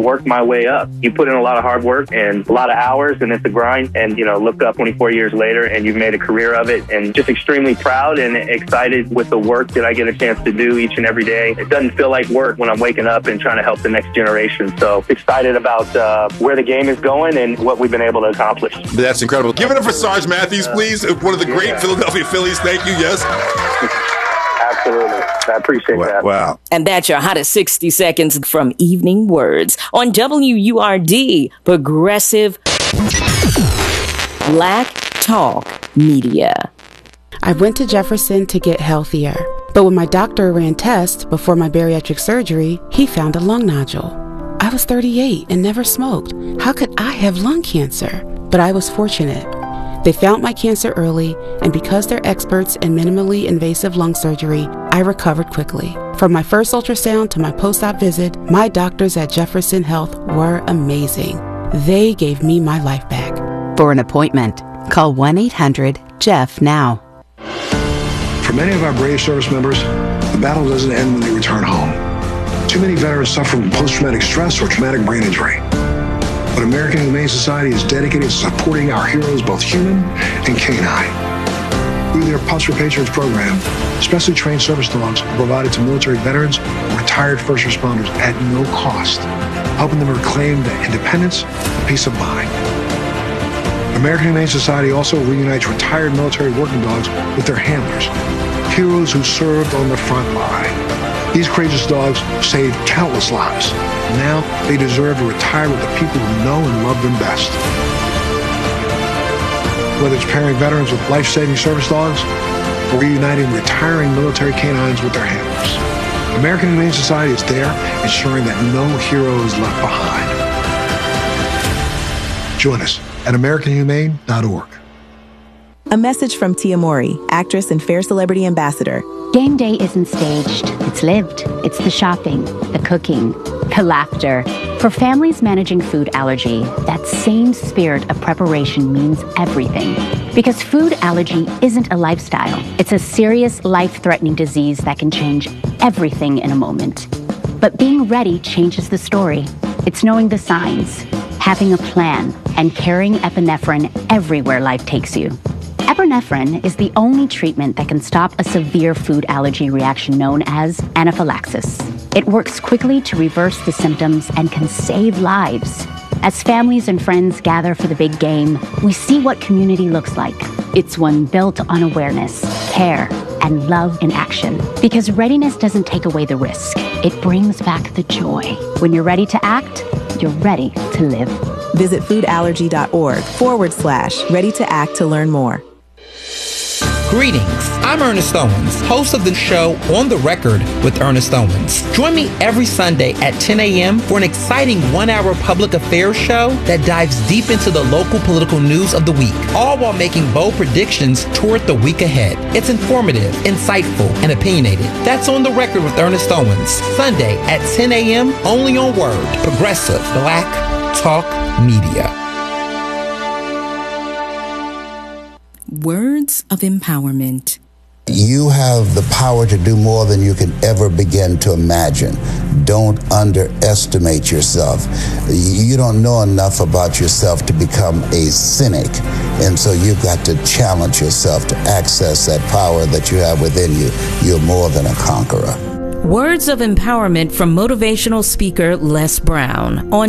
worked my way up. You put in a lot of hard work and a lot of hours, and it's a grind. And, look up 24 years later, and you've made a career of it. And just extremely proud and excited with the work that I get a chance to do each and every day. It doesn't feel like work when I'm waking up and trying to help the next generation. So excited about where the game is going and what we've been able to accomplish. That's incredible. Give it up for Sarge Matthews, please. One of the great Philadelphia Phillies. Thank you. Yes. Absolutely. I appreciate that. Wow. And that's your hottest 60 seconds from Evening Words on WURD, Progressive Black Talk Media. I went to Jefferson to get healthier, but when my doctor ran tests before my bariatric surgery, he found a lung nodule. I was 38 and never smoked. How could I have lung cancer? But I was fortunate. They found my cancer early, and because they're experts in minimally invasive lung surgery, I recovered quickly. From my first ultrasound to my post-op visit, my doctors at Jefferson Health were amazing. They gave me my life back. For an appointment, call 1-800-JEFF now. For many of our brave service members, the battle doesn't end when they return home. Too many veterans suffer from post-traumatic stress or traumatic brain injury. But American Humane Society is dedicated to supporting our heroes, both human and canine. Through their Pups Repatriates program, specially trained service dogs are provided to military veterans and retired first responders at no cost, helping them reclaim their independence and peace of mind. American Humane Society also reunites retired military working dogs with their handlers, heroes who served on the front line. These courageous dogs saved countless lives. Now they deserve to retire with the people who know and love them best. Whether it's pairing veterans with life-saving service dogs or reuniting retiring military canines with their handlers, American Humane Society is there ensuring that no hero is left behind. Join us at AmericanHumane.org. A message from Tia Mowry, actress and Fair Celebrity Ambassador. Game day isn't staged. It's lived. It's the shopping, the cooking, the laughter. For families managing food allergy, that same spirit of preparation means everything. Because food allergy isn't a lifestyle. It's a serious, life-threatening disease that can change everything in a moment. But being ready changes the story. It's knowing the signs, having a plan, and carrying epinephrine everywhere life takes you. Epinephrine is the only treatment that can stop a severe food allergy reaction known as anaphylaxis. It works quickly to reverse the symptoms and can save lives. As families and friends gather for the big game, we see what community looks like. It's one built on awareness, care, and love in action. Because readiness doesn't take away the risk. It brings back the joy. When you're ready to act, you're ready to live. Visit foodallergy.org/ready to act to learn more. Greetings, I'm Ernest Owens, host of the show On the Record with Ernest Owens. Join me every Sunday at 10 a.m. for an exciting 1-hour public affairs show that dives deep into the local political news of the week, all while making bold predictions toward the week ahead. It's informative, insightful, and opinionated. That's On the Record with Ernest Owens, Sunday at 10 a.m. only on Word, Progressive Black Talk Media. Words of empowerment. You have the power to do more than you can ever begin to imagine. Don't underestimate yourself. You don't know enough about yourself to become a cynic. And so you've got to challenge yourself to access that power that you have within you. You're more than a conqueror. Words of empowerment from motivational speaker Les Brown on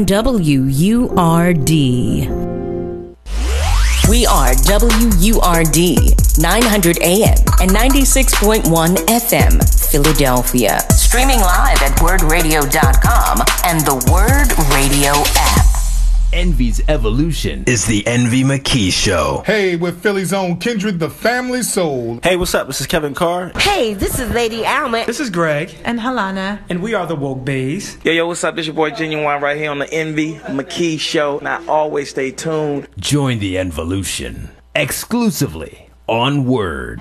WURD. We are WURD, 900 AM and 96.1 FM, Philadelphia. Streaming live at wordradio.com and the Word Radio app. Envy's evolution is the Envy McKee Show. Hey, with Philly's own Kindred, the family soul. Hey, what's up? This is Kevin Carr. Hey, this is Lady Alma. This is Greg. And Halana. And we are the Woke Bays. Yo, what's up? This your boy Genuine right here on the Envy McKee Show. Now, always stay tuned. Join the Envolution exclusively on Word.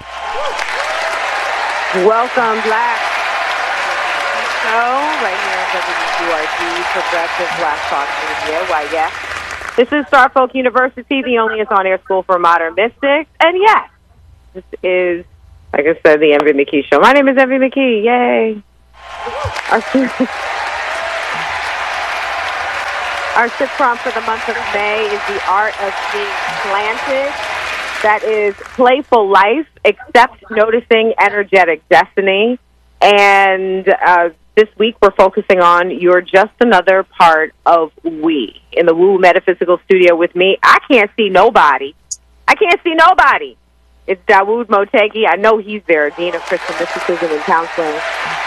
Welcome, Black Show, right here on WURD, Progressive Black Talk Media. Why, yeah. This is Starfolk University, the only on-air school for modern mystics. And yes, this is, like I said, the Envy McKee Show. My name is Envy McKee. Yay. Our sip prompt for the month of May is The Art of Being Planted. That is playful life, accept noticing energetic destiny. And this week we're focusing on You're Just Another Part of We. In the Woo Metaphysical Studio with me, I can't see nobody. It's Dawood Motegi. I know he's there, Dean of Christian Mysticism and Counseling.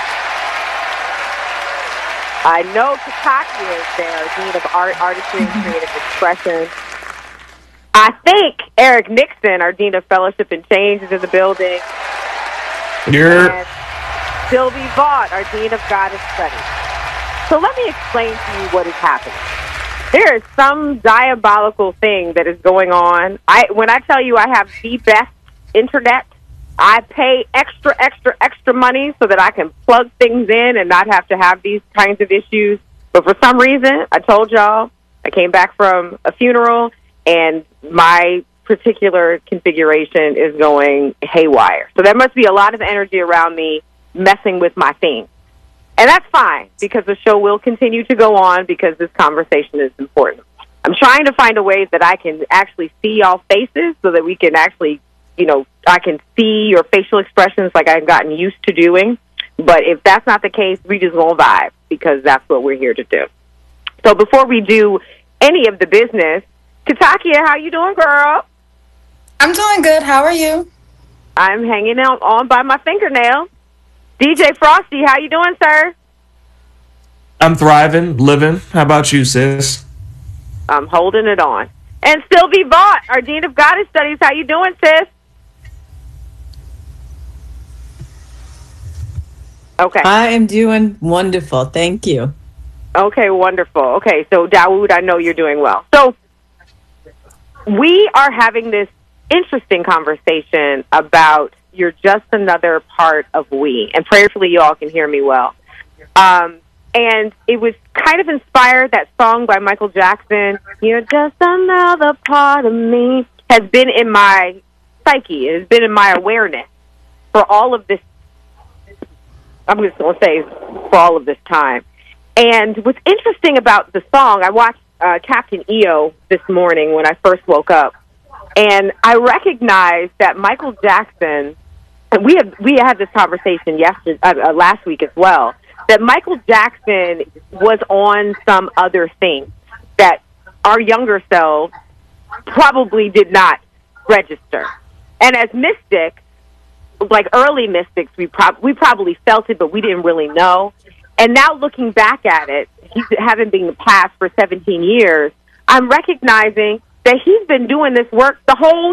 I know Tataki is there, Dean of Art, Artistry, and Creative Expression. I think Eric Nixon, our Dean of Fellowship and Change, is in the building. Yeah. And Sylvie Vaught, our Dean of Goddess Studies. So let me explain to you what is happening. There is some diabolical thing that is going on. When I tell you I have the best internet, I pay extra money so that I can plug things in and not have to have these kinds of issues. But for some reason, I told y'all, I came back from a funeral, and my particular configuration is going haywire. So there must be a lot of energy around me messing with my theme. And that's fine, because the show will continue to go on because this conversation is important. I'm trying to find a way that I can actually see y'all faces so that we can actually, I can see your facial expressions like I've gotten used to doing. But if that's not the case, we just won't vibe, because that's what we're here to do. So before we do any of the business, Katakia, how you doing, girl? I'm doing good. How are you? I'm hanging out on by my fingernail. DJ Frosty, how you doing, sir? I'm thriving, living. How about you, sis? I'm holding it on. And Sylvie Vaught, our Dean of Goddess Studies, how you doing, sis? Okay. I am doing wonderful. Thank you. Okay, wonderful. Okay, so Dawood, I know you're doing well. So we are having this interesting conversation about You're Just Another Part of We. And prayerfully, you all can hear me well. And it was kind of inspired, that song by Michael Jackson, You're Just Another Part of Me, has been in my psyche. It has been in my awareness for all of this. I'm just going to say for all of this time. And what's interesting about the song, I watched Captain EO this morning when I first woke up, and I recognized that Michael Jackson, and we had this conversation last week as well, that Michael Jackson was on some other thing that our younger selves probably did not register. And as mystics, like early mystics, we probably felt it, but we didn't really know. And now looking back at it, having been passed for 17 years, I'm recognizing that he's been doing this work the whole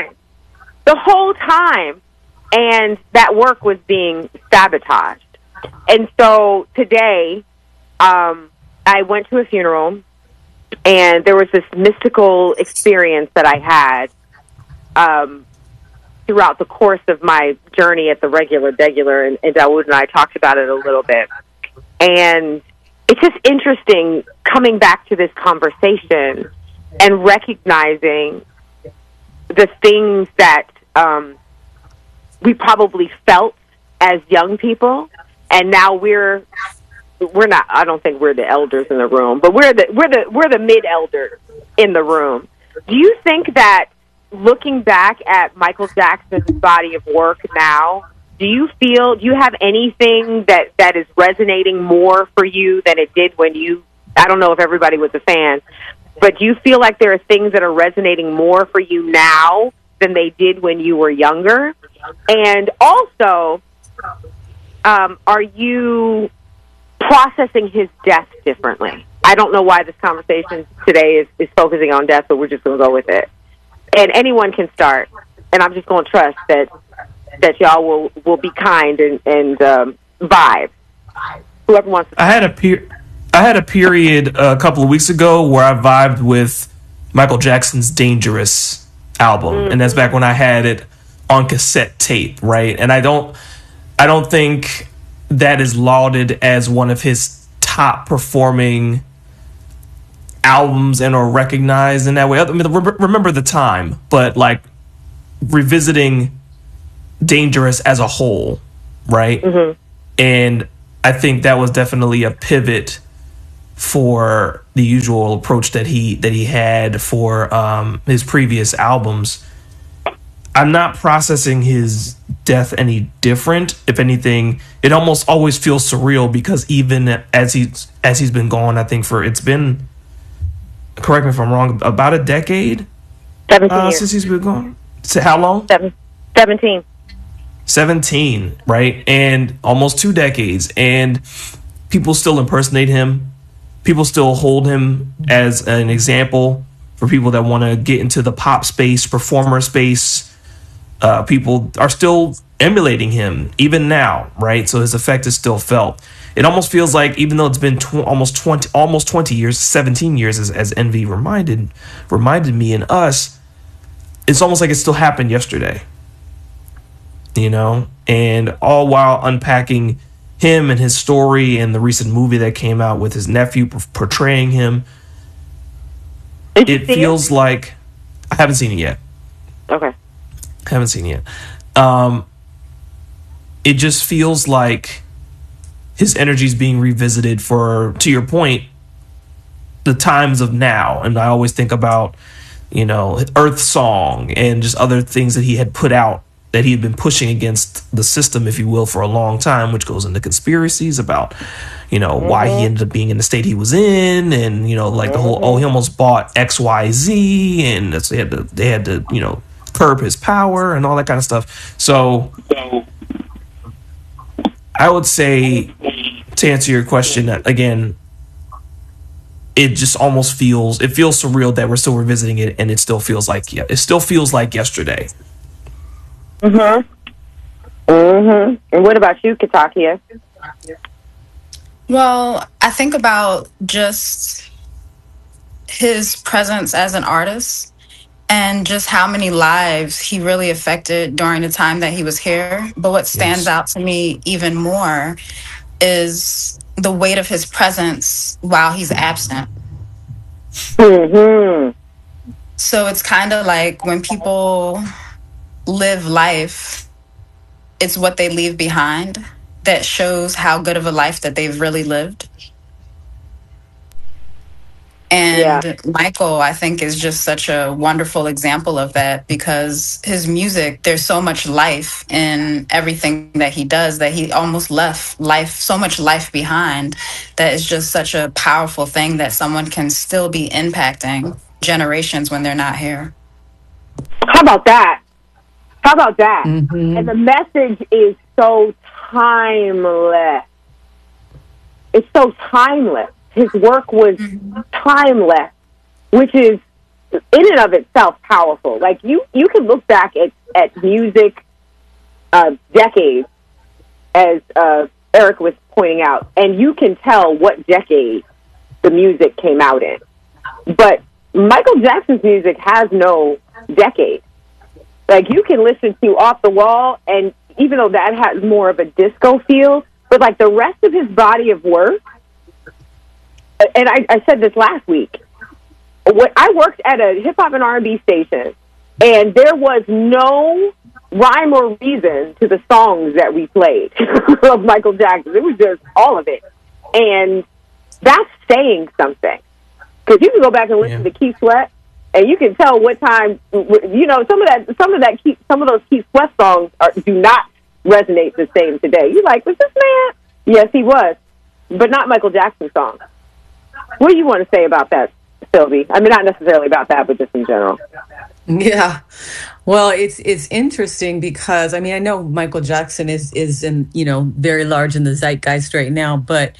time. And that work was being sabotaged. And so today, I went to a funeral, and there was this mystical experience that I had throughout the course of my journey at the regular Degular, and Dawood and I talked about it a little bit. And it's just interesting coming back to this conversation and recognizing the things that we probably felt as young people, and now we're not. I don't think we're the elders in the room, but we're the mid elders in the room. Do you think that looking back at Michael Jackson's body of work now, do you have anything that is resonating more for you than it did when you? I don't know if everybody was a fan, but do you feel like there are things that are resonating more for you now than they did when you were younger? And also, are you processing his death differently? I don't know why this conversation today is focusing on death, but we're just going to go with it. And anyone can start, and I'm just going to trust that y'all will be kind and vibe. Whoever wants to start. I had a period a couple of weeks ago where I vibed with Michael Jackson's Dangerous album, and that's back when I had it on cassette tape, right? And I don't think that is lauded as one of his top performing albums and or recognized in that way. I mean, remember the time, but like revisiting Dangerous as a whole, right? Mm-hmm. And I think that was definitely a pivot for the usual approach that he had for his previous albums. I'm not processing his death any different. If anything, it almost always feels surreal because even as he's been gone, I think it's been, correct me if I'm wrong, about a decade 17 years. Since he's been gone. So how long? 17. 17, right? And almost 2 decades. And people still impersonate him. People still hold him as an example for people that want to get into the pop space, performer space. People are still emulating him even now, right? So his effect is still felt. It almost feels like, even though it's been almost 20 years, 17 years, as Envy reminded me and us, it's almost like it still happened yesterday, you know? And all while unpacking him and his story and the recent movie that came out with his nephew portraying him, it feels like I haven't seen it yet. Okay. Haven't seen it yet. It just feels like his energy is being revisited for, to your point, the times of now. And I always think about, you know, Earth Song and just other things that he had put out that he had been pushing against the system, if you will, for a long time, which goes into conspiracies about, you know, why he ended up being in the state he was in, and, you know, like the whole, he almost bought XYZ, and they had to, you know, curb his power and all that kind of stuff. So I would say, to answer your question, again, it just almost feels surreal that we're still revisiting it, and it still feels like yesterday. And what about you, Katakia? Well, I think about just his presence as an artist and just how many lives he really affected during the time that he was here. But what stands out to me even more is the weight of his presence while he's absent. So it's kind of like when people live life, it's what they leave behind that shows how good of a life that they've really lived. And Michael, I think, is just such a wonderful example of that, because his music, there's so much life in everything that he does that he almost left so much life behind, that is just such a powerful thing that someone can still be impacting generations when they're not here. How about that? And the message is so timeless. It's so timeless. His work was timeless, which is in and of itself powerful. Like you can look back at music decades, as Eric was pointing out, and you can tell what decade the music came out in. But Michael Jackson's music has no decade. Like, you can listen to Off the Wall, and even though that has more of a disco feel, but like the rest of his body of work, and I said this last week, when I worked at a hip-hop and R&B station, and there was no rhyme or reason to the songs that we played of Michael Jackson. It was just all of it. And that's saying something. Because you can go back and listen to Keith Sweat, and you can tell what time, you know, some of those Keith Sweat songs do not resonate the same today. You're like, was this man? Yes, he was, but not Michael Jackson songs. What do you want to say about that, Sylvie? I mean, not necessarily about that, but just in general. Yeah, well, it's interesting because, I mean, I know Michael Jackson is in, you know, very large in the zeitgeist right now, but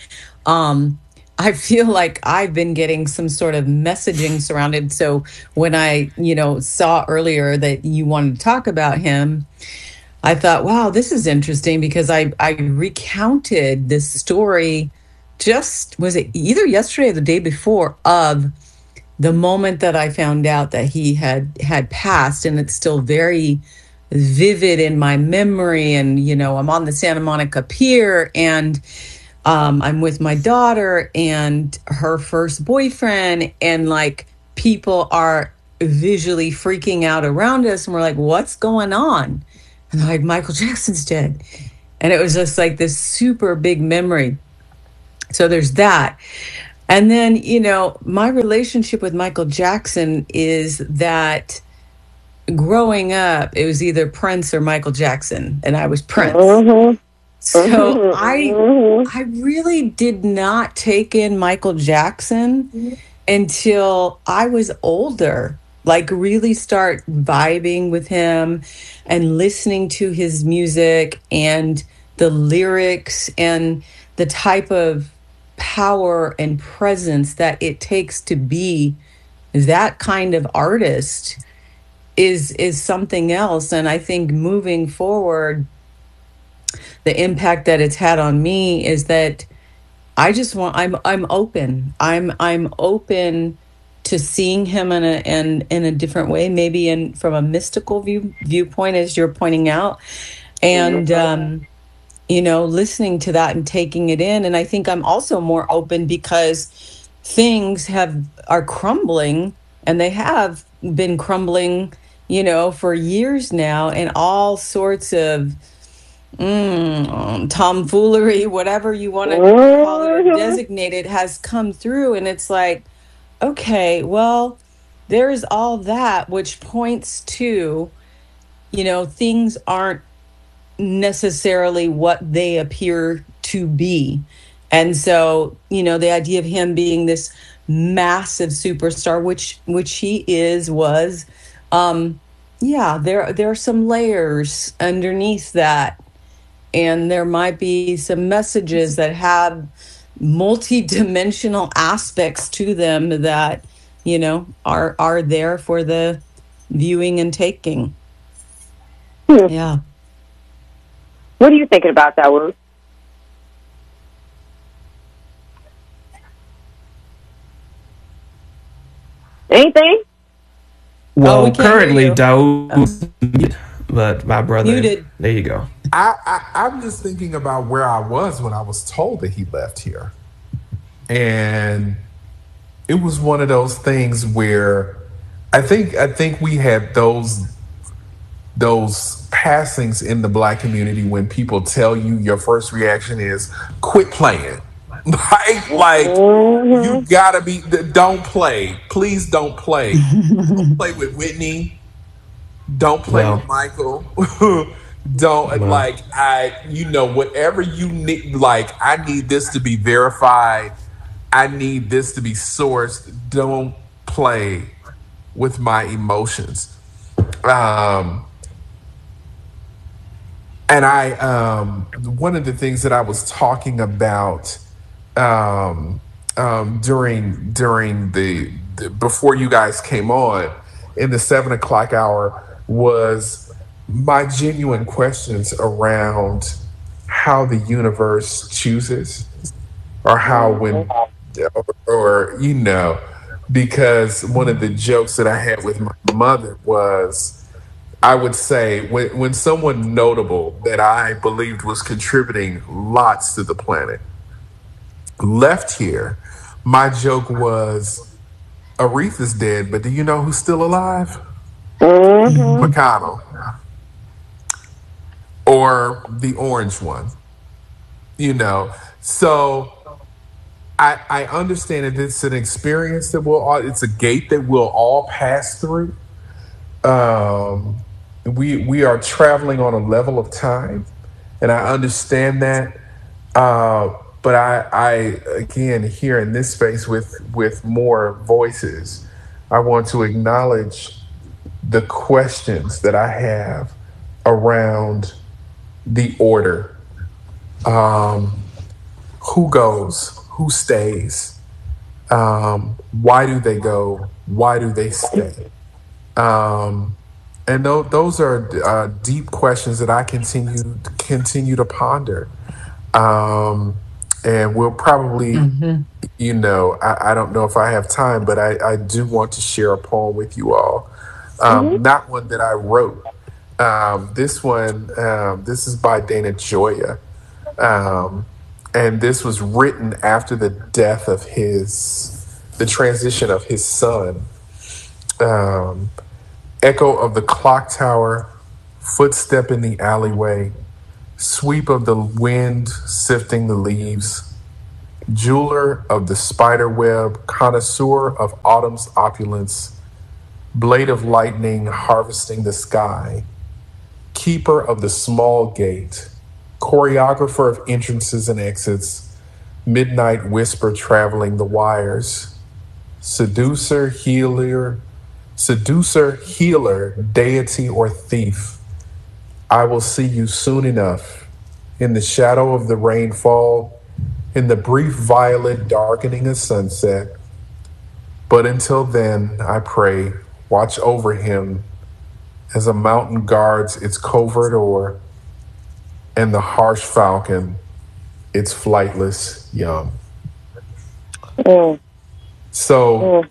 I feel like I've been getting some sort of messaging surrounded. So when I, you know, saw earlier that you wanted to talk about him, I thought, wow, this is interesting, because I recounted this story was it either yesterday or the day before, of the moment that I found out that he had passed, and it's still very vivid in my memory. And, you know, I'm on the Santa Monica Pier, and I'm with my daughter and her first boyfriend, and like people are visually freaking out around us, and we're like, what's going on? And they're like, Michael Jackson's dead. And it was just like this super big memory. So there's that. And then, you know, my relationship with Michael Jackson is that growing up, it was either Prince or Michael Jackson, and I was Prince. So I really did not take in Michael Jackson until I was older, like really start vibing with him and listening to his music and the lyrics and the type of power and presence that it takes to be that kind of artist is something else. And I think moving forward, the impact that it's had on me is that I just want, I'm open. I'm open to seeing him in a different way, maybe from a mystical viewpoint, as you're pointing out, and you know, listening to that and taking it in. And I think I'm also more open because things are crumbling, and they have been crumbling, you know, for years now, and all sorts of tomfoolery, whatever you want to call it or designate it, has come through. And it's like, okay, well, there's all that, which points to, you know, things aren't necessarily what they appear to be. And so, you know, the idea of him being this massive superstar, which he was, yeah, there are some layers underneath that. And there might be some messages that have multi-dimensional aspects to them that, you know, are there for the viewing and taking. Yeah. What are you thinking about that, Wu? Anything? Well, currently, Daoud, but my brother. Muted. There you go. I'm just thinking about where I was when I was told that he left here. And it was one of those things where I think we had those passings in the Black community when people tell you, your first reaction is quit playing. like you gotta be, don't play. Please don't play. Don't play with Whitney. Don't play with Michael. Don't whatever you need. Like, I need this to be verified. I need this to be sourced. Don't play with my emotions. And one of the things that I was talking about during the before you guys came on in the 7 o'clock hour was my genuine questions around how the universe chooses, or how because one of the jokes that I had with my mother was, I would say when someone notable that I believed was contributing lots to the planet left here, my joke was, Aretha's dead, but do you know who's still alive? McConnell. Or the orange one. You know, so I understand that it's an experience that it's a gate that we'll all pass through. We are traveling on a level of time, and I understand that. But I again, here in this space with more voices, I want to acknowledge the questions that I have around the order. Who goes? Who stays? Why do they go? Why do they stay? And those are deep questions that I continue to ponder. And we'll probably, I don't know if I have time, but I do want to share a poem with you all. Not one that I wrote. This one, this is by Dana Gioia. And this was written after the death of the transition of his son. Echo of the clock tower, footstep in the alleyway, sweep of the wind sifting the leaves, jeweler of the spider web, connoisseur of autumn's opulence, blade of lightning harvesting the sky, keeper of the small gate, choreographer of entrances and exits, midnight whisper traveling the wires, seducer, healer, deity, or thief. I will see you soon enough, in the shadow of the rainfall, in the brief violet darkening of sunset. But until then, I pray, watch over him as a mountain guards its covert oar, and the harsh falcon its flightless young. So,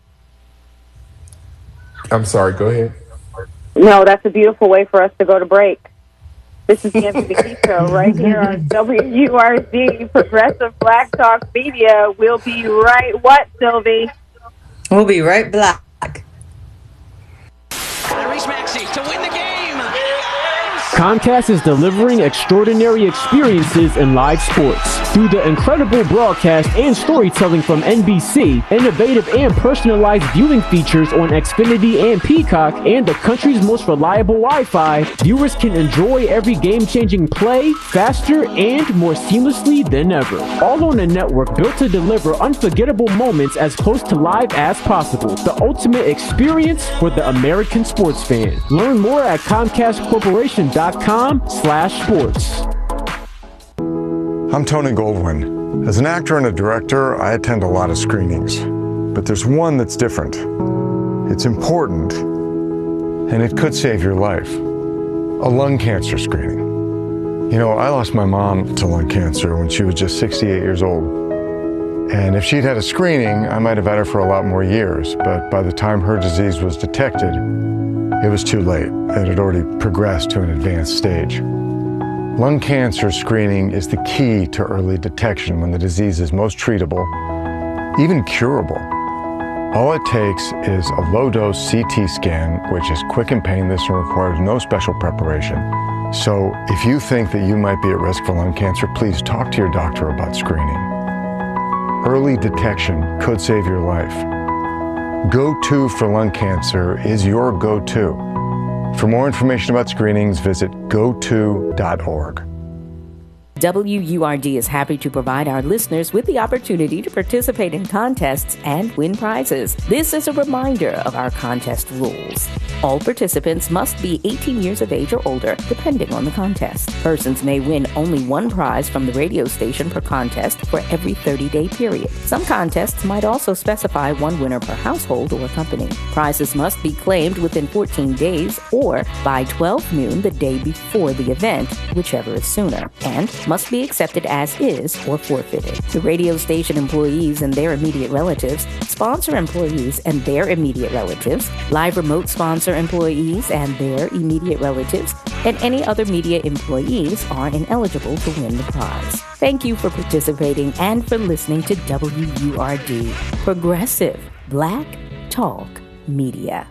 I'm sorry, go ahead. No, that's a beautiful way for us to go to break. This is the MVP Show right here on WURD, Progressive Black Talk Media. We'll be right what, Sylvie? We'll be right back. Tyrese Maxey to win the game. Comcast is delivering extraordinary experiences in live sports. Through the incredible broadcast and storytelling from NBC, innovative and personalized viewing features on Xfinity and Peacock, and the country's most reliable Wi-Fi, viewers can enjoy every game-changing play faster and more seamlessly than ever. All on a network built to deliver unforgettable moments as close to live as possible. The ultimate experience for the American sports fan. Learn more at ComcastCorporation.com/sports. I'm Tony Goldwyn. As an actor and a director, I attend a lot of screenings. But there's one that's different. It's important, and it could save your life. A lung cancer screening. You know, I lost my mom to lung cancer when she was just 68 years old. And if she'd had a screening, I might have had her for a lot more years. But by the time her disease was detected, it was too late. It had already progressed to an advanced stage. Lung cancer screening is the key to early detection when the disease is most treatable, even curable. All it takes is a low-dose CT scan, which is quick and painless and requires no special preparation. So if you think that you might be at risk for lung cancer, please talk to your doctor about screening. Early detection could save your life. Go-To for lung cancer is your go-to. For more information about screenings, visit goto.org. WURD is happy to provide our listeners with the opportunity to participate in contests and win prizes. This is a reminder of our contest rules. All participants must be 18 years of age or older, depending on the contest. Persons may win only one prize from the radio station per contest for every 30-day period. Some contests might also specify one winner per household or company. Prizes must be claimed within 14 days or by 12 noon the day before the event, whichever is sooner, and must be accepted as is or forfeited. The radio station employees and their immediate relatives, sponsor employees and their immediate relatives, live remote sponsor employees and their immediate relatives, and any other media employees are ineligible to win the prize. Thank you for participating and for listening to WURD, Progressive Black Talk Media.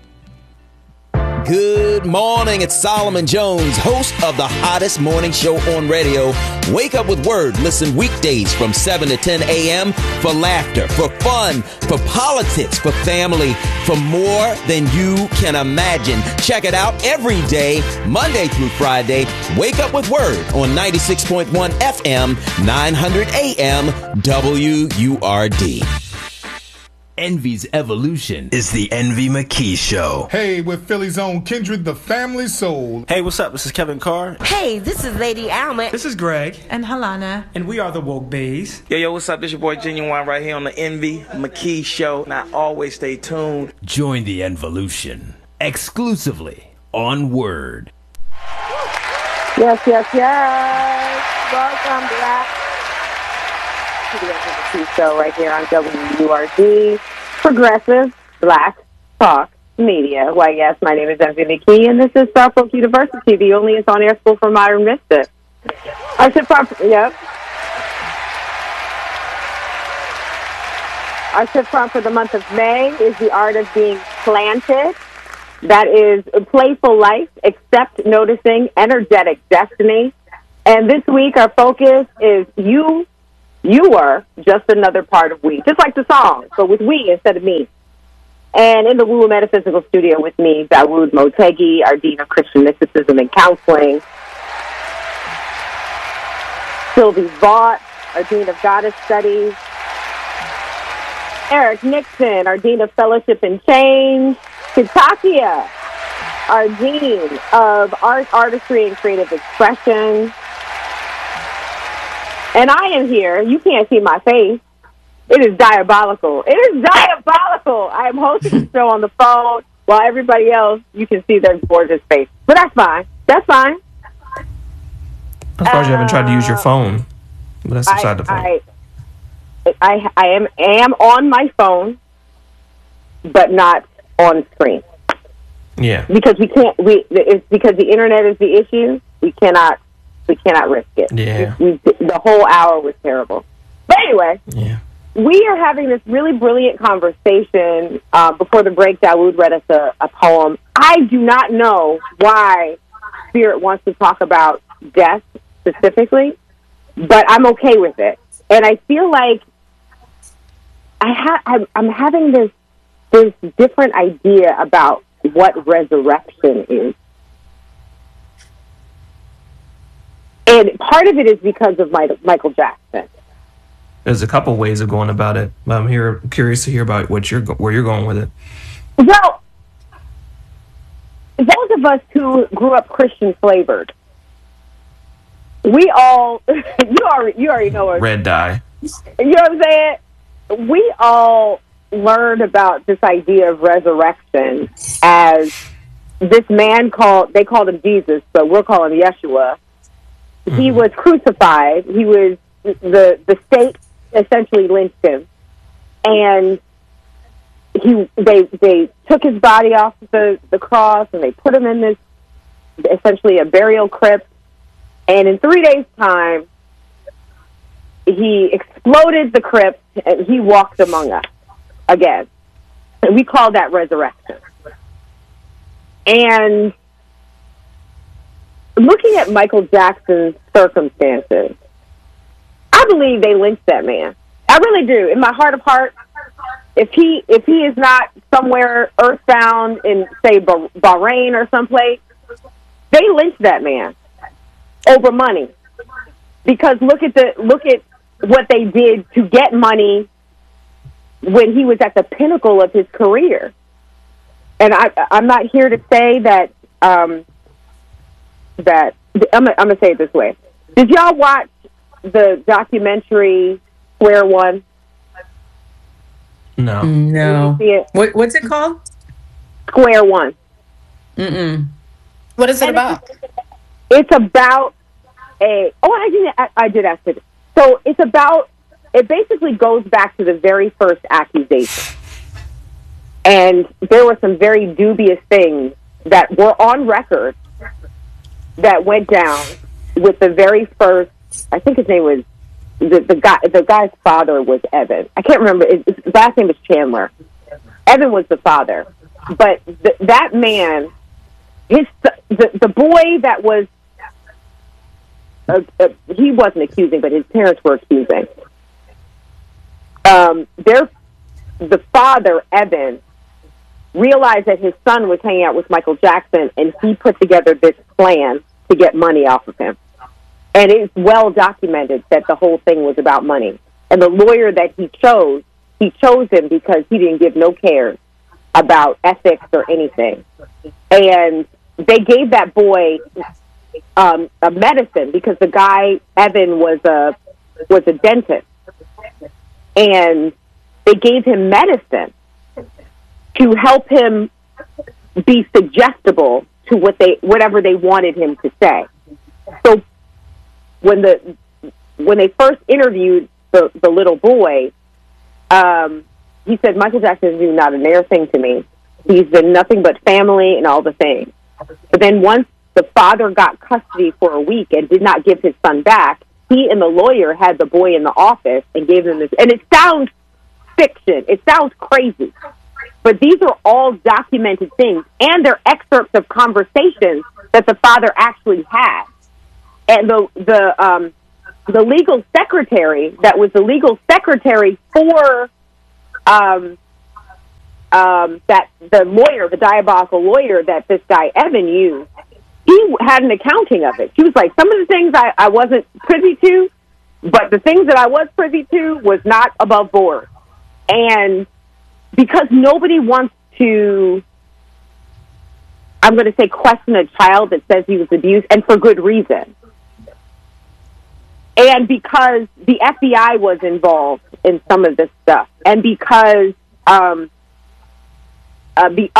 Good morning. It's Solomon Jones, host of the hottest morning show on radio. Wake up with Word. Listen weekdays from 7 to 10 a.m. for laughter, for fun, for politics, for family, for more than you can imagine. Check it out every day, Monday through Friday. Wake up with Word on 96.1 FM, 900 AM, WURD. Envy's evolution is the Envy McKee Show. Hey, with Philly's own Kindred, the family soul. Hey, what's up? This is Kevin Carr. Hey, this is Lady Alma. This is Greg. And Halana. And we are the Woke Bays. Yo, what's up? This your boy Genuine right here on the Envy McKee Show. Now, always stay tuned. Join the Envolution exclusively on Word. Yes. Welcome back to the MVP Show right here on WURD, Progressive Black Talk Media. Why, yes, my name is Envy McKee, and this is Suffolk University, the only on-air school for modern mischief. Our tip prompt for the month of May is the art of being planted. That is playful life, accept, noticing, energetic destiny. And this week, our focus is you You were just another part of we. Just like the song, but with we instead of me. And in the Woo Metaphysical Studio with me, Dawood Motegi, our Dean of Christian Mysticism and Counseling. Sylvie Vaught, our Dean of Goddess Studies. Eric Nixon, our Dean of Fellowship and Change. Kitakia, our Dean of Art, Artistry, and Creative Expression. And I am here. You can't see my face. It is diabolical. It is diabolical. I am hosting the show on the phone while everybody else, you can see their gorgeous face. But that's fine. That's fine. As far as you haven't tried to use your phone. But that's beside the point. I am on my phone, but not on screen. Yeah. Because it's because the internet is the issue. We cannot risk it. Yeah. The whole hour was terrible. But anyway. Yeah. We are having this really brilliant conversation. Before the break, Dawood read us a poem. I do not know why Spirit wants to talk about death specifically, but I'm okay with it. And I feel like I'm having this different idea about what resurrection is. And part of it is because of Michael Jackson. There's a couple ways of going about it. I'm curious to hear about where you're going with it. Well, those of us who grew up Christian flavored, we all you already know it. Red dye. You know what I'm saying? We all learned about this idea of resurrection as this man they called him Jesus, but we'll call him Yeshua. Mm-hmm. He was crucified. He was the state essentially lynched him, and they took his body off the cross and they put him in this essentially a burial crypt, and in 3 days' time he exploded the crypt and he walked among us again, and we call that resurrection. And looking at Michael Jackson's circumstances, I believe they lynched that man. I really do. In my heart of hearts, if he is not somewhere earthbound in, say, Bahrain or someplace, they lynched that man over money. Because look at what they did to get money when he was at the pinnacle of his career. And I'm not here to say that that I'm gonna say it this way. Did y'all watch the documentary Square One? No. No. Did you see it? What's it called? Square One. Mm-mm. What is it about? It's about I did ask it. So it basically goes back to the very first accusation. And there were some very dubious things that were on record that went down with the very first, I think his name was, the guy's father was Evan. I can't remember, his last name was Chandler. Evan was the father. But that man, the boy that was, he wasn't accusing, but his parents were accusing. The father, Evan, realized that his son was hanging out with Michael Jackson, and he put together this plan to get money off of him. And it's well documented that the whole thing was about money. And the lawyer that he chose him because he didn't give no cares about ethics or anything. And they gave that boy a medicine because the guy, Evan, was a dentist. And they gave him medicine to help him be suggestible to whatever they wanted him to say. So when they first interviewed the little boy, he said, Michael Jackson is not a near thing to me. He's been nothing but family and all the things. But then once the father got custody for a week and did not give his son back, he and the lawyer had the boy in the office and gave him this. And it sounds fiction. It sounds crazy. But these are all documented things, and they're excerpts of conversations that the father actually had. And the legal secretary that was the legal secretary for that the lawyer, the diabolical lawyer that this guy Evan used, he had an accounting of it. She was like, some of the things I wasn't privy to, but the things that I was privy to was not above board. And because nobody wants to, I'm going to say, question a child that says he was abused, and for good reason. And because the FBI was involved in some of this stuff, and because they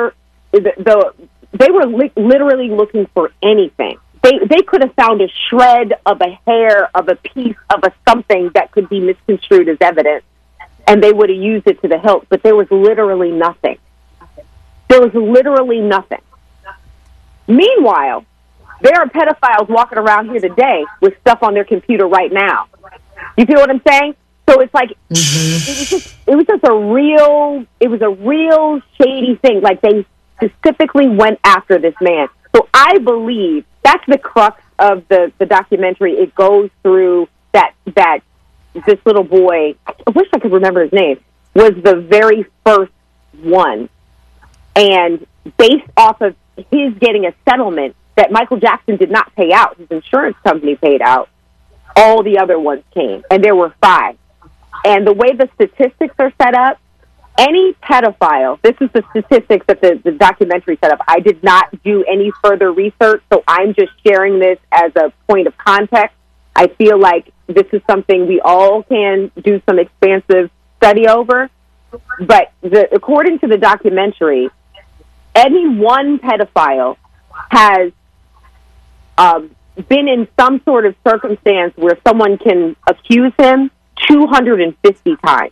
were literally looking for anything. They could have found a shred of a hair, of a piece of a something that could be misconstrued as evidence, and they would have used it to the hilt, but there was literally nothing. There was literally nothing. Meanwhile, there are pedophiles walking around here today with stuff on their computer right now. You feel what I'm saying? So it's like, it was a real shady thing. Like, they specifically went after this man. So I believe that's the crux of the documentary. It goes through that this little boy, I wish I could remember his name, was the very first one. And based off of his getting a settlement that Michael Jackson did not pay out, his insurance company paid out, all the other ones came. And there were 5. And the way the statistics are set up, any pedophile, this is the statistics that the documentary set up. I did not do any further research, so I'm just sharing this as a point of context. I feel like this is something we all can do some expansive study over. But according to the documentary, any one pedophile has been in some sort of circumstance where someone can accuse him 250 times.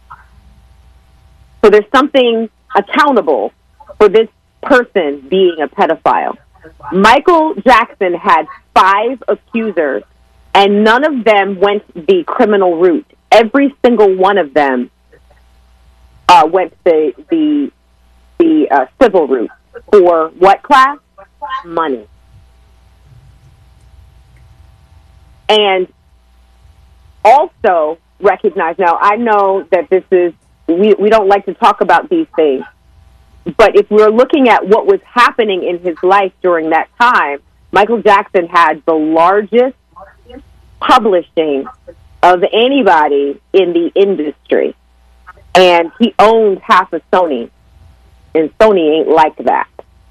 So there's something accountable for this person being a pedophile. Michael Jackson had 5 accusers, and none of them went the criminal route. Every single one of them went the civil route. For what class? Money. And also recognize, now I know that this is, we don't like to talk about these things, but if we're looking at what was happening in his life during that time, Michael Jackson had the largest publishing of anybody in the industry, and he owned half of Sony, and Sony ain't like that.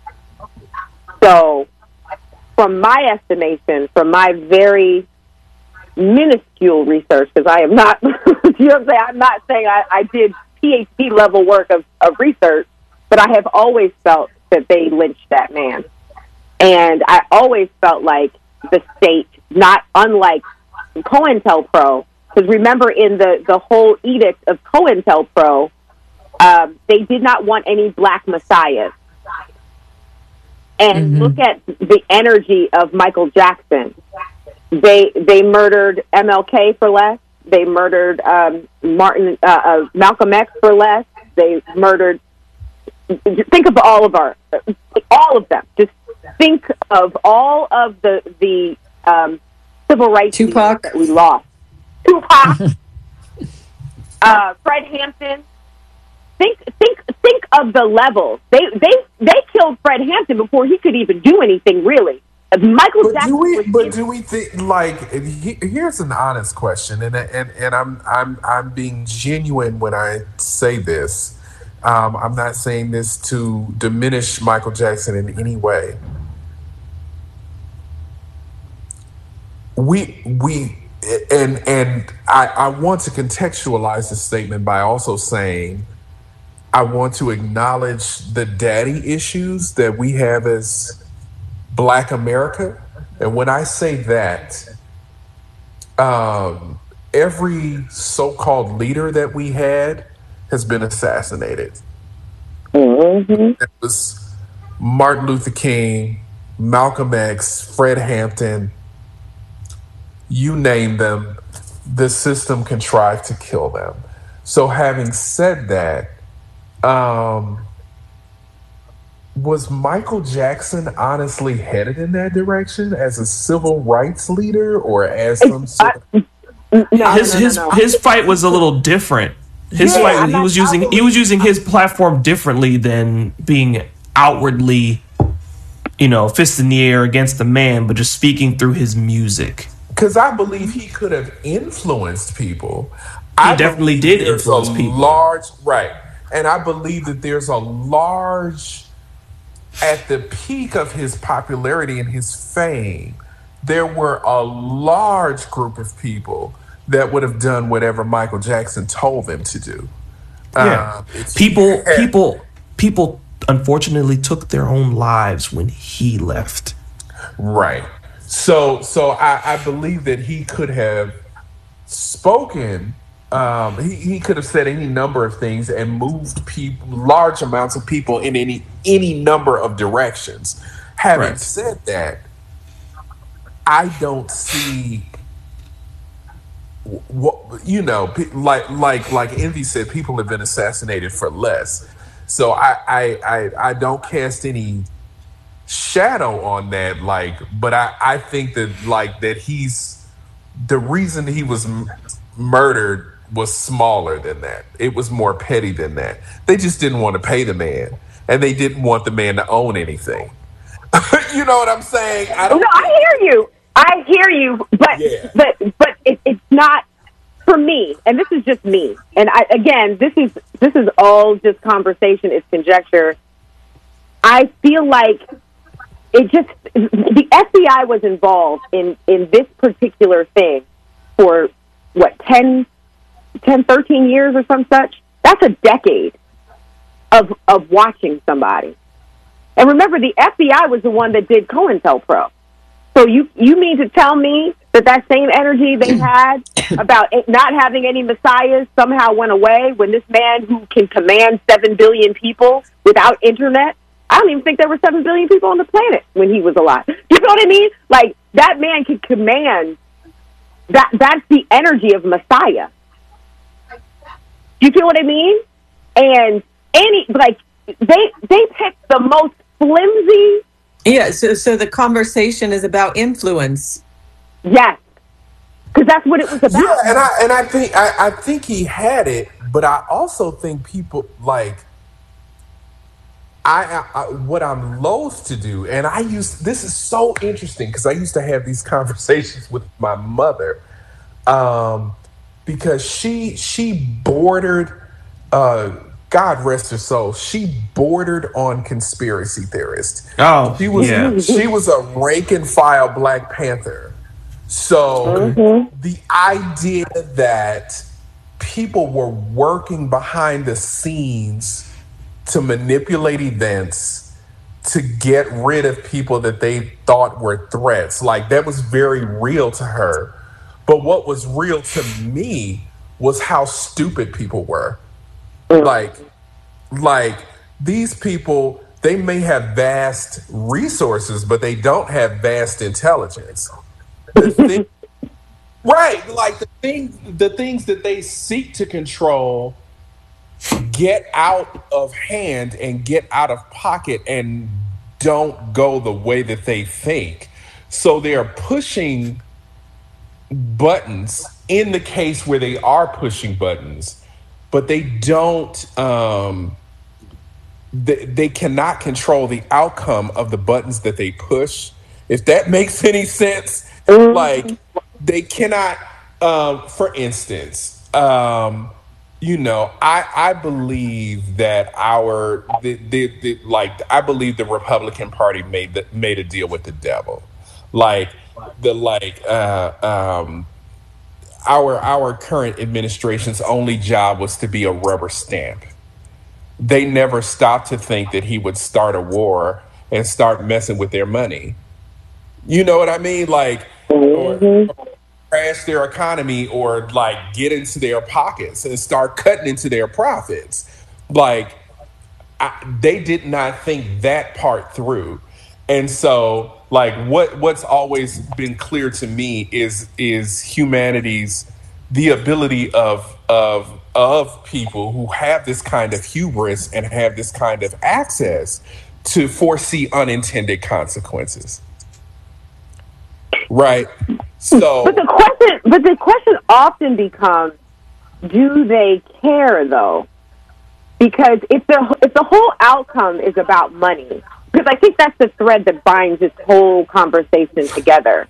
So from my estimation, from my very minuscule research, because I am not, you know what I'm saying? I'm not saying I did PhD level work of research, but I have always felt that they lynched that man. And I always felt like the state, not unlike COINTELPRO, because remember in the whole edict of COINTELPRO, they did not want any black messiahs. And look at the energy of Michael Jackson. They murdered MLK for less. They murdered Malcolm X for less. They murdered. Think of all of them. Just think of all of the civil rights Tupac that we lost. Tupac, Fred Hampton. Think of the levels. They killed Fred Hampton before he could even do anything really. Michael Jackson. Do we think, like, here's an honest question, and I'm being genuine when I say this. I'm not saying this to diminish Michael Jackson in any way. I want to contextualize this statement by also saying I want to acknowledge the daddy issues that we have as Black America. And when I say that, every so-called leader that we had has been assassinated. It was Martin Luther King, Malcolm X, Fred Hampton, you name them, the system contrived to kill them. So having said that, was Michael Jackson honestly headed in that direction as a civil rights leader or as some sort of... His fight was a little different. His fight, he was using his platform differently than being outwardly, fist in the air against the man, but just speaking through his music. Because I believe he could have influenced people. He definitely did influence people. Right. And I believe that there's a large, at the peak of his popularity and his fame, there were a large group of people that would have done whatever Michael Jackson told them to do. Yeah. People unfortunately took their own lives when he left. Right. So I believe that he could have spoken. He could have said any number of things and moved large amounts of people in any number of directions. Having said that, I don't see what like Envy said, people have been assassinated for less. So I don't cast any shadow on that, but I think that that he's the reason he was murdered was smaller than that. It was more petty than that. They just didn't want to pay the man, and they didn't want the man to own anything. You know what I'm saying? I hear you, but it's not for me, and this is just me. And this is all just conversation. It's conjecture. I feel like the FBI was involved in this particular thing for 10, 13 years or some such. That's a decade of watching somebody. And remember, the FBI was the one that did COINTELPRO. So you mean to tell me that same energy they had about not having any messiahs somehow went away when this man who can command 7 billion people without internet? I don't even think there were 7 billion people on the planet when he was alive. You know what I mean? Like, that man could command that. That's the energy of Messiah. You feel what I mean? And they picked the most flimsy. Yeah. So the conversation is about influence. Yes, because that's what it was about. Yeah, and I think he had it, but I also think people what I'm loath to do, and this is so interesting because I used to have these conversations with my mother, because she bordered, God rest her soul, she bordered on conspiracy theorist. Oh, she was a rank and file Black Panther. So the idea that people were working behind the scenes to manipulate events to get rid of people that they thought were threats, that was very real to her. But what was real to me was how stupid people were. These people, they may have vast resources, but they don't have vast intelligence. The things that they seek to control get out of hand and get out of pocket and don't go the way that they think. So they're pushing buttons in the case where they are pushing buttons, but they don't, they cannot control the outcome of the buttons that they push. If that makes any sense, they cannot, for instance, I believe that I believe the Republican Party made a deal with the devil. Our current administration's only job was to be a rubber stamp. They never stopped to think that he would start a war and start messing with their money. You know what I mean? Or crash their economy or get into their pockets and start cutting into their profits. They did not think that part through. And so what's always been clear to me is humanity's, the ability of people who have this kind of hubris and have this kind of access to foresee unintended consequences. Right? So But the question often becomes, do they care though? Because if the whole outcome is about money, because I think that's the thread that binds this whole conversation together.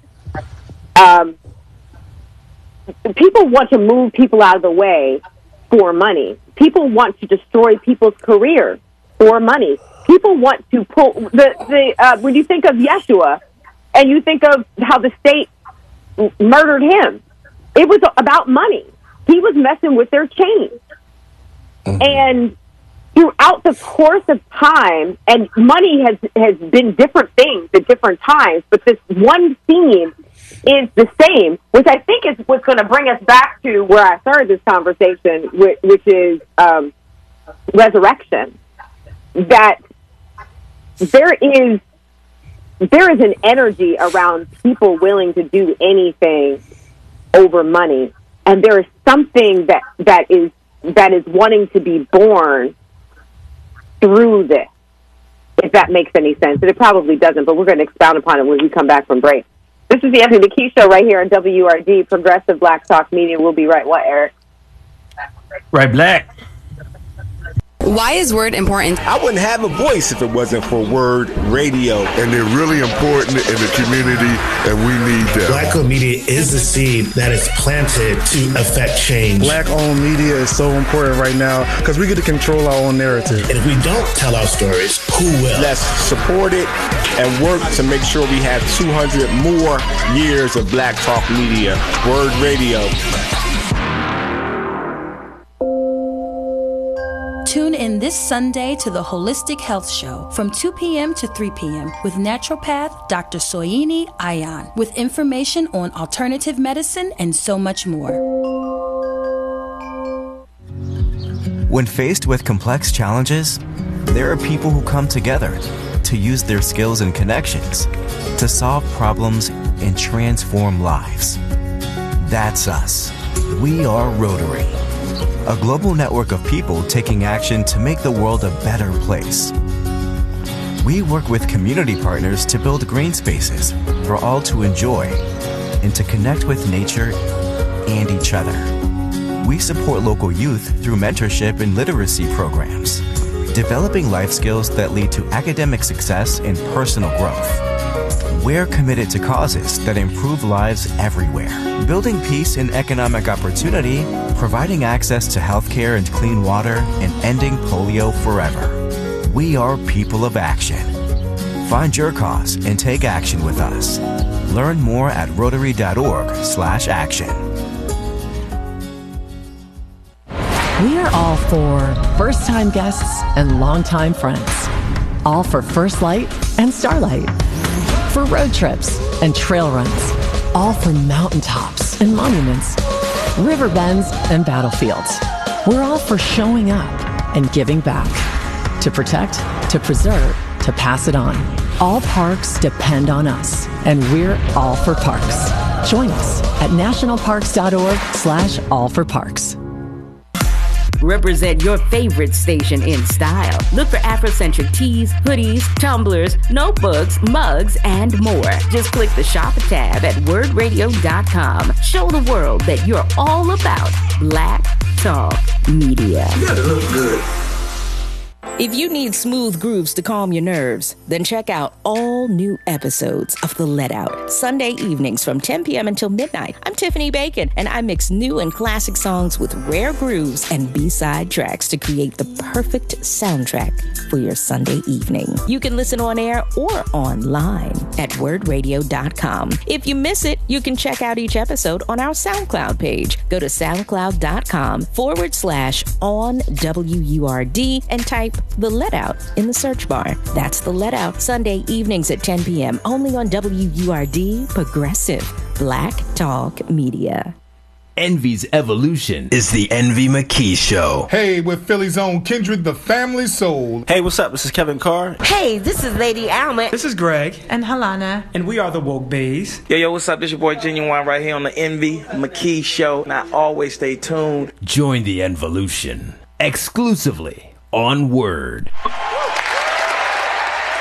People want to move people out of the way for money. People want to destroy people's careers for money. People want to pull when you think of Yeshua and you think of how the state murdered him, it was about money. He was messing with their chains. Mm-hmm. And throughout the course of time, and money has been different things at different times, but this one theme is the same, which I think is what's going to bring us back to where I started this conversation, which is resurrection. That there is an energy around people willing to do anything over money, and there is something that is wanting to be born through this, if that makes any sense. And it probably doesn't, but we're going to expound upon it when we come back from break. This is the Anthony McKee Show right here on WRD, Progressive Black Talk Media. We'll be right what, Eric? Right, Black. Why is Word important? I wouldn't have a voice if it wasn't for Word Radio. And they're really important in the community, and we need them. Black-owned media is the seed that is planted to affect change. Black-owned media is so important right now because we get to control our own narrative. And if we don't tell our stories, who will? Let's support it and work to make sure we have 200 more years of Black Talk Media. Word Radio. Tune in this Sunday to the Holistic Health Show from 2 p.m. to 3 p.m. with naturopath Dr. Soyini Ayan with information on alternative medicine and so much more. When faced with complex challenges, there are people who come together to use their skills and connections to solve problems and transform lives. That's us. We are Rotary, a global network of people taking action to make the world a better place. We work with community partners to build green spaces for all to enjoy and to connect with nature and each other. We support local youth through mentorship and literacy programs, developing life skills that lead to academic success and personal growth. We're committed to causes that improve lives everywhere, building peace and economic opportunity, providing access to healthcare and clean water, and ending polio forever. We are people of action. Find your cause and take action with us. Learn more at Rotary.org/action. We are all for first-time guests and longtime friends. All for First Light and Starlight. For road trips and trail runs. All for mountaintops and monuments, river bends and battlefields. We're all for showing up and giving back. To protect, to preserve, to pass it on. All parks depend on us, and we're all for parks. Join us at nationalparks.org/allforparks. Represent your favorite station in style. Look for Afrocentric tees, hoodies, tumblers, notebooks, mugs, and more. Just click the shop tab at wordradio.com. Show the world that you're all about Black Talk Media. You gotta look good. If you need smooth grooves to calm your nerves, then check out all new episodes of The Let Out, Sunday evenings from 10 p.m. until midnight. I'm Tiffany Bacon, and I mix new and classic songs with rare grooves and B-side tracks to create the perfect soundtrack for your Sunday evening. You can listen on air or online at wordradio.com. If you miss it, you can check out each episode on our SoundCloud page. Go to soundcloud.com/onwurd and type The Let Out in the search bar. That's The Let Out, Sunday evenings at 10 p.m. only on WURD, Progressive Black Talk Media. Envy's evolution is the Envy McKee Show. Hey, with Philly's own Kindred, the family soul. Hey, what's up? This is Kevin Carr. Hey, this is Lady Alma. This is Greg. And Halana. And we are the Woke Bays. Yo, what's up? This your boy Genuine right here on the Envy McKee Show. And I always stay tuned. Join the Envolution exclusively on Word.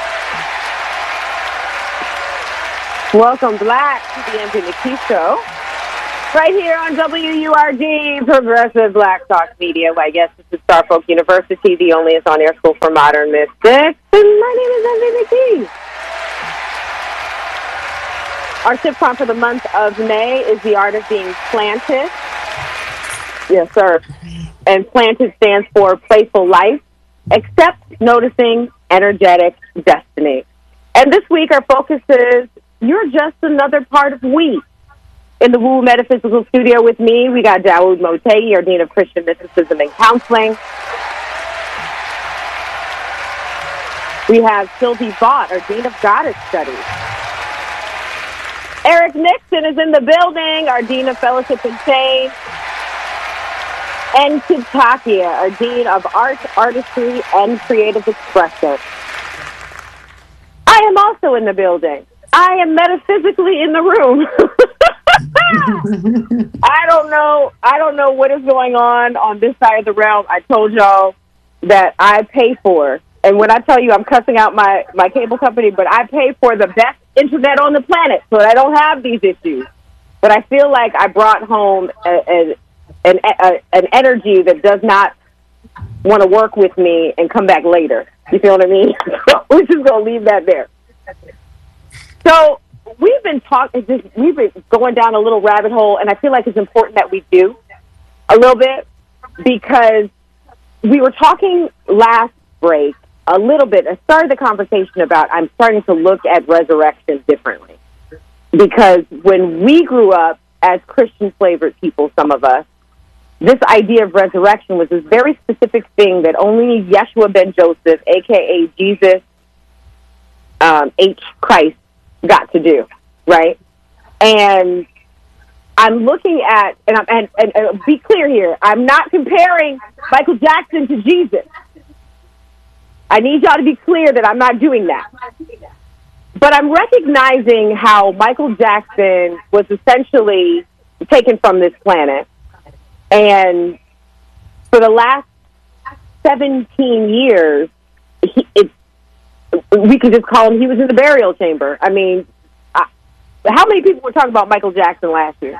Welcome back to the Envy McKee Show. Right here on WURD, Progressive Black Talk Media. Well, I guess this is Star Folk University, the only on-air school for modern mystics. And my name is Envy McKee. Our tip prompt for the month of May is the art of being planted. Yes, sir. And planted stands for playful life, accept, noticing, energetic destiny. And this week our focus is you're just another part of we. In the Woo Metaphysical Studio with me, we got Dawood Motegi, our Dean of Christian Mysticism and Counseling. We have Sylvie Vaught, our Dean of Goddess Studies. Eric Nixon is in the building, our Dean of Fellowship and Change. And Kid Takia, our Dean of Art, Artistry, and Creative Expression. I am also in the building. I am metaphysically in the room. I don't know what is going on this side of the realm. I told y'all that I pay for, and when I tell you I'm cussing out my cable company, but I pay for the best internet on the planet, so I don't have these issues. But I feel like I brought home an energy that does not want to work with me and come back later. You feel what I mean? So we're just going to leave that there. So we've been going down a little rabbit hole, and I feel like it's important that we do a little bit, because we were talking last break a little bit. I started the conversation about I'm starting to look at resurrection differently, because when we grew up as Christian-flavored people, some of us, this idea of resurrection was this very specific thing that only Yeshua ben Joseph, a.k.a. Jesus H. Christ, got to do, right? And I'm looking at, and be clear here, I'm not comparing Michael Jackson to Jesus. I need y'all to be clear that I'm not doing that. But I'm recognizing how Michael Jackson was essentially taken from this planet. And for the last 17 years, we could just call him, he was in the burial chamber. I mean, how many people were talking about Michael Jackson last year?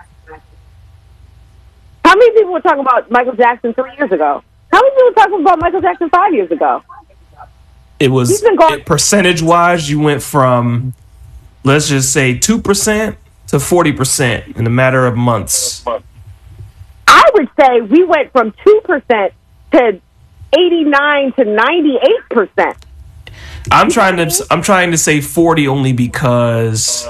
How many people were talking about Michael Jackson 3 years ago? How many people were talking about Michael Jackson 5 years ago? It was, percentage-wise, you went from, let's just say, 2% to 40% in a matter of months. I would say we went from 2% to 89 to 98%. I'm trying to say 40 only because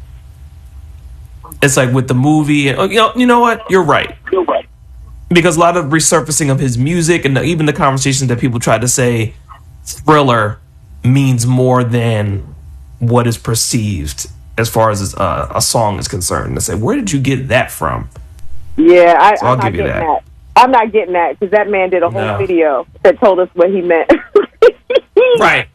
it's like with the movie. You know what? You're right. Because a lot of resurfacing of his music and even the conversations that people try to say Thriller means more than what is perceived as far as a song is concerned. They say, where did you get that from? Yeah, so I'll give you that. I'm not getting that because that man did a whole video that told us what he meant. Right.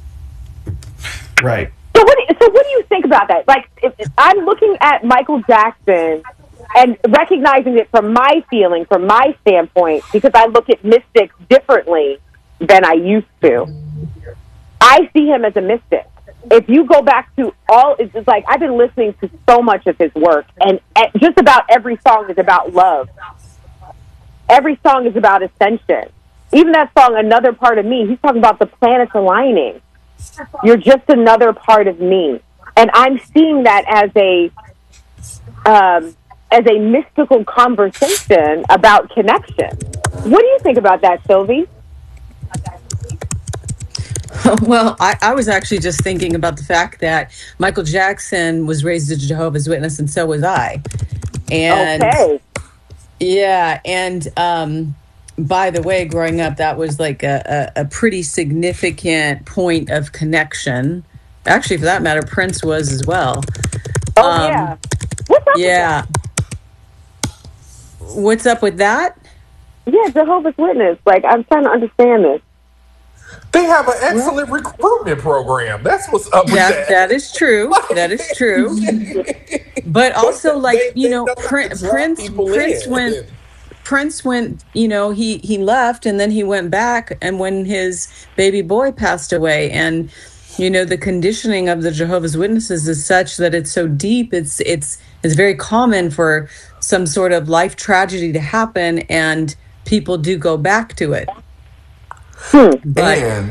So what do you think about that? Like, if I'm looking at Michael Jackson and recognizing it from my feeling, from my standpoint, because I look at mystics differently than I used to. I see him as a mystic. If you go back to it's just like I've been listening to so much of his work, and just about every song is about love. Every song is about ascension. Even that song, Another Part of Me, he's talking about the planets aligning. You're just another part of me. And I'm seeing that as a mystical conversation about connection. What do you think about that, Sylvie? Well, I was actually just thinking about the fact that Michael Jackson was raised as a Jehovah's Witness, and so was I. And okay. Yeah, and by the way, growing up, that was like a pretty significant point of connection. Actually, for that matter, Prince was as well. Oh, yeah. What's up with that? What's up with that? Yeah, Jehovah's Witness. Like, I'm trying to understand this. They have an excellent recruitment program. That's what's up with that. That is true. That is true. But also, like, Prince went, he left and then he went back, and when his baby boy passed away, and the conditioning of the Jehovah's Witnesses is such that it's so deep. It's very common for some sort of life tragedy to happen, and people do go back to it. And